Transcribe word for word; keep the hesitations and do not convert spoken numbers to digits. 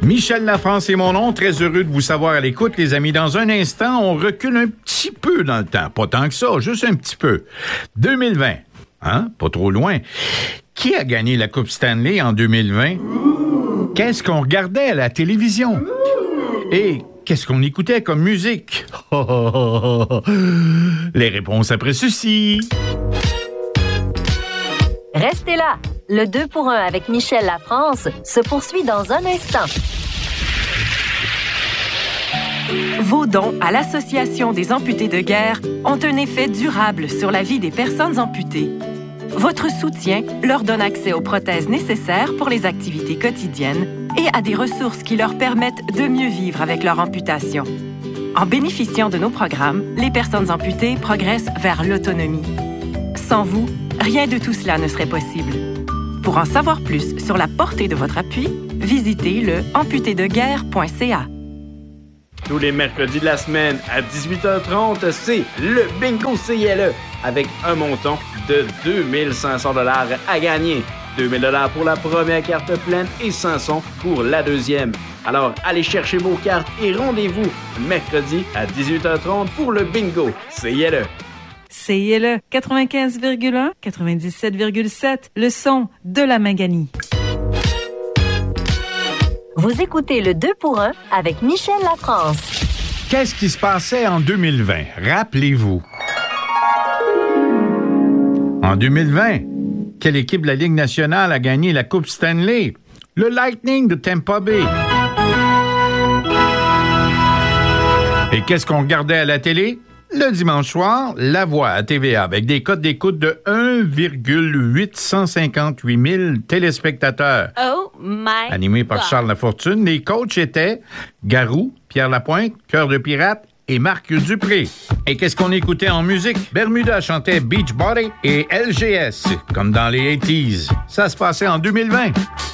Michel Lafrance est mon nom. Très heureux de vous savoir à l'écoute, les amis. Dans un instant, on recule un petit peu dans le temps. Pas tant que ça, juste un petit peu. deux mille vingt, hein? Pas trop loin. Qui a gagné la Coupe Stanley en deux mille vingt? Qu'est-ce qu'on regardait à la télévision? Et qu'est-ce qu'on écoutait comme musique? Les réponses après ceci. Restez là. Le deux pour un avec Michel Lafrance se poursuit dans un instant. Vos dons à l'Association des amputés de guerre ont un effet durable sur la vie des personnes amputées. Votre soutien leur donne accès aux prothèses nécessaires pour les activités quotidiennes et à des ressources qui leur permettent de mieux vivre avec leur amputation. En bénéficiant de nos programmes, les personnes amputées progressent vers l'autonomie. Sans vous, rien de tout cela ne serait possible. Pour en savoir plus sur la portée de votre appui, visitez le amputé de guerre point c a. Tous les mercredis de la semaine à dix-huit heures trente, c'est le Bingo C I L E avec un montant de deux mille cinq cents dollars à gagner. deux mille dollars pour la première carte pleine et cinq cents pour la deuxième. Alors, allez chercher vos cartes et rendez-vous mercredi à dix-huit heures trente pour le Bingo C I L E. C I L E quatre-vingt-quinze virgule un, quatre-vingt-dix-sept virgule sept, le son de la Manganie. Vous écoutez le deux pour un avec Michel Lafrance. Qu'est-ce qui se passait en deux mille vingt? Rappelez-vous. En deux mille vingt, quelle équipe de la Ligue nationale a gagné la Coupe Stanley? Le Lightning de Tampa Bay. Et qu'est-ce qu'on regardait à la télé? Le dimanche soir, La Voix à T V A avec des codes d'écoute de un virgule huit cent cinquante-huit mille téléspectateurs. Oh my Animé par God. Charles Lafortune, les coachs étaient Garou, Pierre Lapointe, Cœur de Pirate et Marc Dupré. Et qu'est-ce qu'on écoutait en musique? Bermuda chantait Beach Body et L G S, comme dans les eighties. Ça se passait en deux mille vingt.